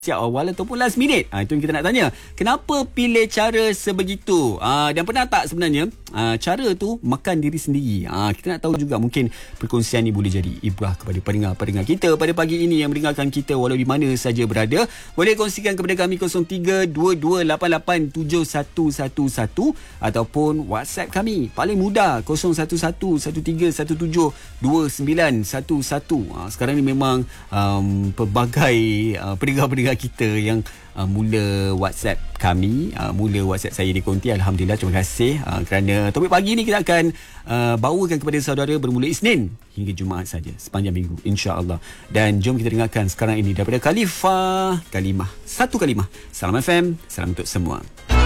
siap awal ataupun last minute. Itu yang kita nak tanya. Kenapa pilih cara sebegitu? Dan pernah tak sebenarnya cara tu makan diri sendiri? Kita nak tahu juga, mungkin perkongsian ni boleh jadi ibrah kepada pendengar-pendengar kita pada pagi ini yang mendengarkan kita walau di mana saja berada. Boleh kongsikan kepada kami 0322887111 ataupun WhatsApp kami. Paling mudah 011131729111. Sekarang ni memang pelbagai pendengar-pendengar kita yang mula WhatsApp kami, mula WhatsApp saya di Konti. Alhamdulillah, terima kasih kerana topik pagi ni kita akan bawakan kepada saudara bermula Isnin hingga Jumaat saja sepanjang minggu, insya-Allah. Dan jom kita dengarkan sekarang ini daripada Kalimah. Salam FM, salam untuk semua.